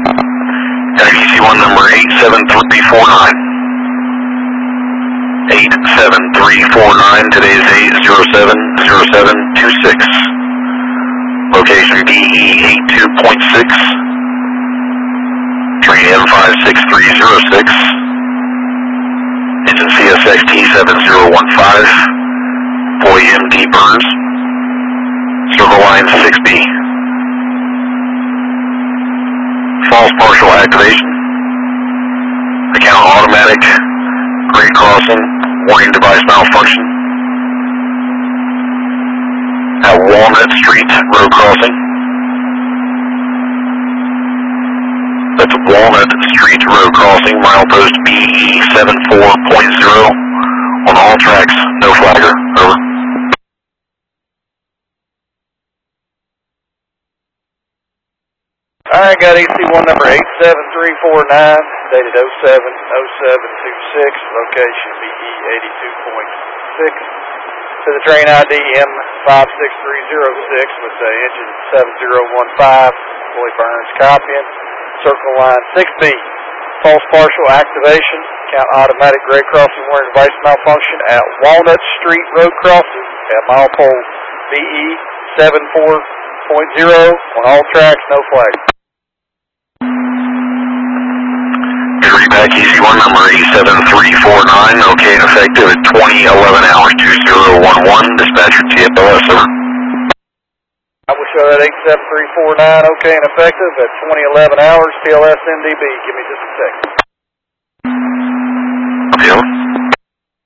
EC1 number 87349. 87349, today is 8070726. Location BE82.6. Train M56306. Engine CSXT7015. Boy MD Burns. Circle line 6B. False partial activation. Account automatic. Grade crossing. Warning device malfunction. At Walnut Street road crossing. That's Walnut Street road crossing. Milepost BE74.0. On all tracks, no flagger. Over. Alright, got EC1 number 87349, dated 070726, location BE82.6. To the train ID M56306 with the engine 7015, Boy Burns copying. Circle line 6B. False partial activation, count automatic grade crossing warning device malfunction at Walnut Street road crossing at milepole BE74.0 on all tracks, no flag. Readback EC1 number 87349, okay and effective at 2011 hours 2011. Dispatcher TFLS, over. I will show that 87349, okay and effective at 2011 hours, TLS MDB. Give me just a second.